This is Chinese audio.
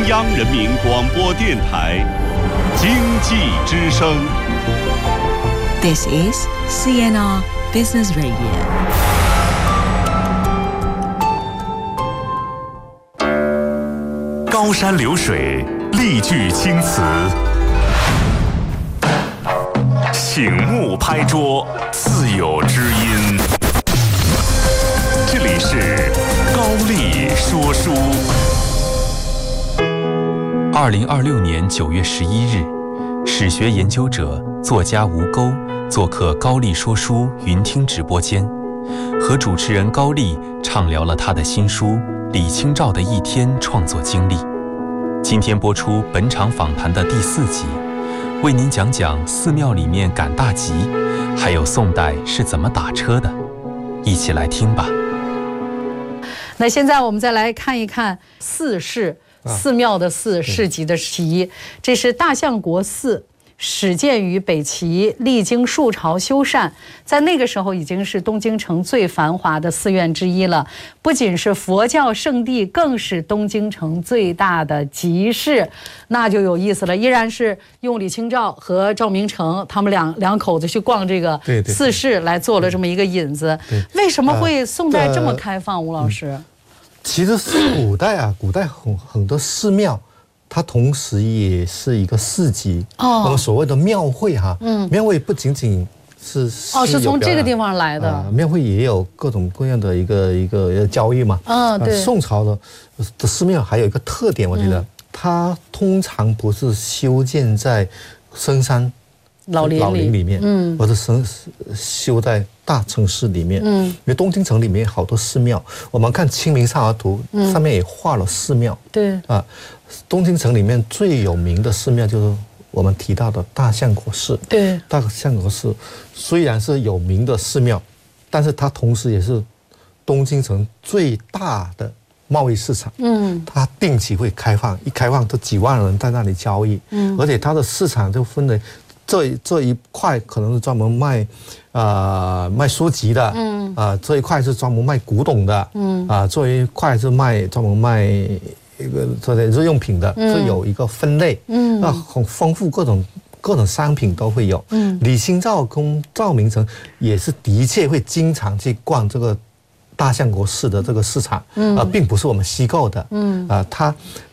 央人民广播电台经济之声。 This is CNR Business Radio. 高山流水，丽句青词，醒目拍桌，自有知音。这里是高丽说书。 2026年9月11日，史学研究者、作家吴钩做客高丽说书云听直播间，和主持人高丽畅聊了他的新书《李清照的一天》创作经历。今天播出本场访谈的第4集，为您讲讲寺庙里面赶大集，还有宋代是怎么打车的，一起来听吧。 那现在我们再来看一看寺市，寺庙的寺，市集的集，这是大相国寺。始建于北齐，历经数朝修缮，在那个时候已经是东京城最繁华的寺院之一了。不仅是佛教圣地，更是东京城最大的集市，那就有意思了。依然是用李清照和赵明诚他们两口子去逛这个寺市来做了这么一个引子。为什么会宋代这么开放？吴老师， 其实古代很多寺庙。它同时也是一个市集，我们所谓的庙会哈，庙会不仅仅是是从这个地方来的， 庙会也有各种各样的一个交易嘛，对。宋朝的寺庙还有一个特点，我觉得它通常不是修建在深山老林里面，或者修在大城市里面，因为东京城里面好多寺庙，我们看《清明上河图》上面也画了寺庙，对啊。东京城里面最有名的寺庙就是我们提到的大相国寺。对，大相国寺虽然是有名的寺庙，但是它同时也是东京城最大的贸易市场。它定期会开放，一开放就几万人在那里交易。而且它的市场就分为这一块可能是专门卖书籍的，这一块是专门卖古董的，这一块是专门卖一个做日用品的，就有一个分类，那很丰富，各种商品都会有。李清照跟赵明诚也是的确会经常去逛这个大相国寺的这个市场，并不是我们虚构的。